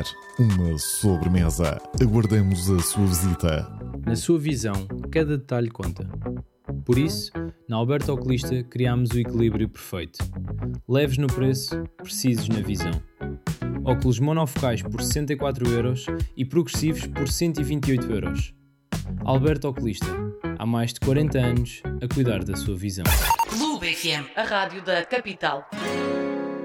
terminar, uma sobremesa. Aguardemos a sua visita. Na sua visão, cada detalhe conta. Por isso, na Alberto Oculista criámos o equilíbrio perfeito. Leves no preço, precisos na visão. Óculos monofocais por 64€ e progressivos por 128€. Alberto Oculista, há mais de 40 anos a cuidar da sua visão. Clube FM, a rádio da capital.